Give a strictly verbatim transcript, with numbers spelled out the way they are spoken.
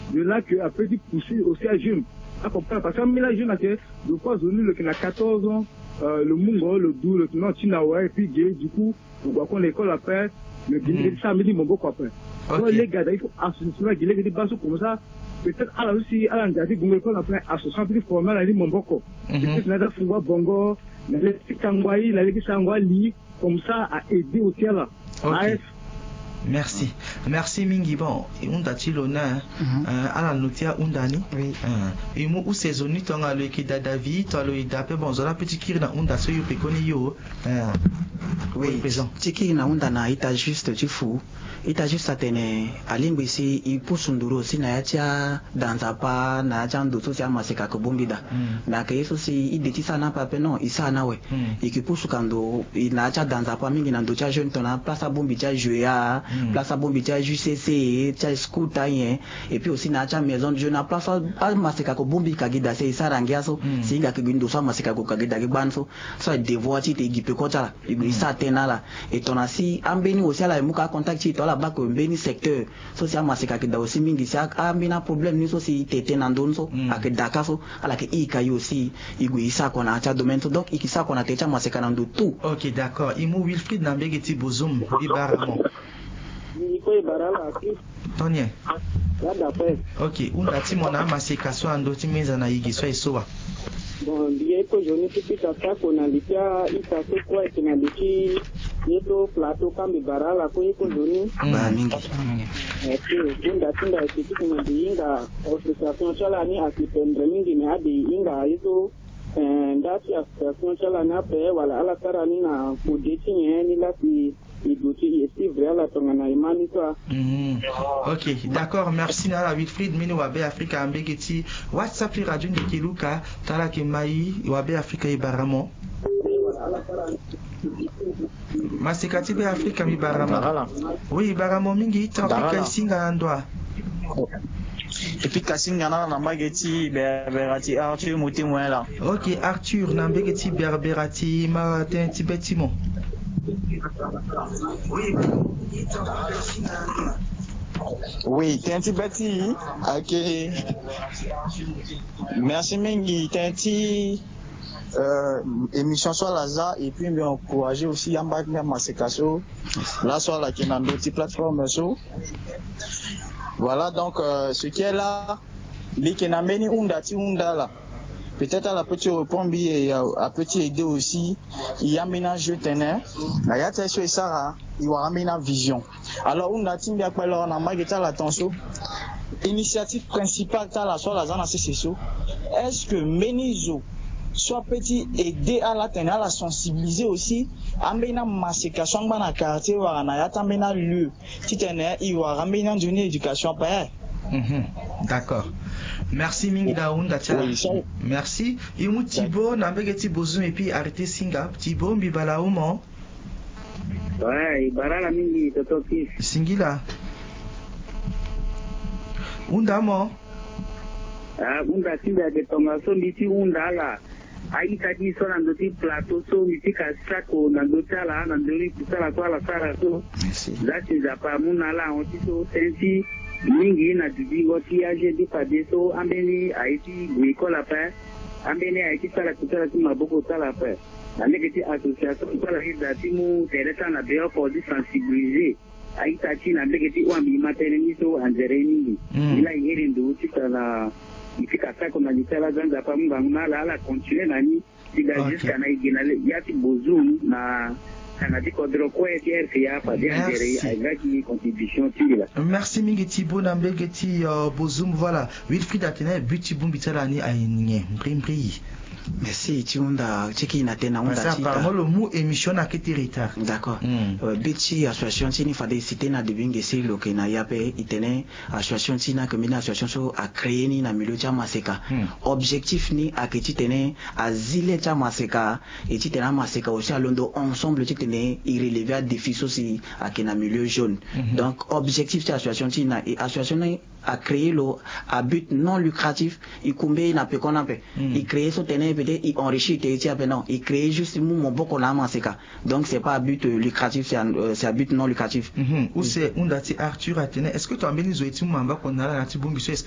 de là que après dit pousser aussi à jeune. À comprendre parce que mais jeune a que de fois zone le qui a quatorze ans euh, le mungo le dou le non tinawa et puis du coup on va qu'on l'école après le guiné ça me dit mon beau après. Donc les gars il faut associer la guiné des bases comme ça peut-être à la aussi à l'engagé vous me qu'on après association plus formelle à dit mon boko. Peut-être nada fungwa bongo la sangwai la leki sangwali comme ça à aider aussi là. Okay. Merci. Merci mingi bon. Unda tilona ala notia undani. Oui. Et mo ou saisonni tonga le ki da David, to le da pe bon zola petit kiri na unda so yo pe koni yo. Oui. Tiki na unda na ita juste tu fou. Ita juste atene alimbi si ipusunduro si na yacha danza pa na yacha ndoto si amaseka ko bombida. Na ke yeso si ideti sana pa pe non isa na we. Ikipusu kando na yacha danza pa mingi na ndocha jeune tona place bombi cha jouer à place bombi cha J C C cha school tayen et puis aussi na yacha maison de jeune na place amaseka ko bombi kagida se isa rangiaso si nga kibindo so amaseka ko kagida ke banso so devoir ti te gipe ko cha isa tenala et tona si ambeni aussi ala muka contact ti la bako mbeni secteur social masika ke da aussi mingi sak a mbina problème ni so si tete na ndonso ak daka so ala ke ika yo si igwe isa ko na cha domaine so donc ikisa ko na techa masika na ndo tout. OK, d'accord. Imu Wilfried na mbege ti bozum bibaramo. Ni ko ibarala ki. Tonye. La da pe. OK, unda ti mona masika so ando ti meza na yigi so isowa. Bon, bien que je ne sais pas ça qu'on a l'IPA, il s'est fait quoi et qu'on a dit yeto plateau kambi barala ko yeko zoni ba mingi eh tunda tunda kitu kuna dinga association chala ni akipendre mingi ni hadi inga hizo eh ndati association chala na pe wala ala karani na kudeti ni la ki iduti esi vraiment tongana imani toi. OK, d'accord, merci na la Wilfried mini wa be Africa ambeketi WhatsApp li radio ndekiluka tala ke mai wa be Africa ibaramo. Masikati be Africa mi barama. Oui, baramo mingi tafika isinga ndwa. Et puis Kassinga na mageti berberati Arthur Mutimwela. OK, Arthur na mbeketi berberati ma tenti betimo. Oui, tenti beti. OK. Merci mingi tenti euh, émission sur Laza et puis me encourager aussi à battre ma sécation là sur la qui n'a d'autres plateformes so. Voilà donc euh, ce qui est là les qui n'a mené unda ti unda là peut-être à la petite répondre et à petit aider aussi il y a ménage teneur la yata sur ça il va ramener vision alors unda ti bien quoi là on a mageta l'attention initiative principale ta la sur la zone c'est ça est-ce que Menizo soit petit aider à la tenir à la sensibiliser aussi amena massification dans quartier wa na yata mena lieu ti tenir il va ramener une éducation pareil. D'accord. Merci mingi da unda cha. Merci. Imu Thibaut na mbegeti bozum et puis arrêter singa Thibaut mbibala umo. Ouais, barala mingi totoki. Singila. Unda mo. Ah, unda singa de tonga so miti unda la. Aïta dit so na ndoti plateau so miti ka sako na ndota la na ndori kusala kwa la sara so. Merci. Zati za pa muna la on ti so senti mingi na didi ngoti aje di padeso ambeni aiti gwikola pa ambeni aiti sala kutala tu maboko tala pa ameketi association kwa la hida timu tereta na beo pour di sensibiliser aita chi na mbeketi wambi maternito anzereni ila yeri ndo tikala ifika sako na litala zanza pa munga mala ala continuer nani diga jusqu'à na igina yati bozum na Merci Mingeti Bonambegeti Bozum voilà Wilfried Atene Buti Bumbitalani Aïnye Brimbi. Merci Tiunda Tiki Natena Onda Tita. Apparemment le mot émission n'a que retard. D'accord. Biti association Tini Fade cité na debinge si lo ke na yape itene association Tina que mina association so a créé ni na milieu cha maseka. Objectif ni a que titene a zile cha maseka et titena maseka aussi à londo ensemble titene irrelevé à défi aussi à que na milieu jaune. Donc objectif de l'association Tina et association a créé le à but non lucratif il combien na pe qu'on appelle il crée son tenait peut-être il enrichit te après non il crée juste mon beaucoup là maseka donc c'est pas à but lucratif c'est c'est à but non lucratif. Ou c'est un dati Arthur Atene est-ce que tu as mis les outils mamba qu'on a là tu bon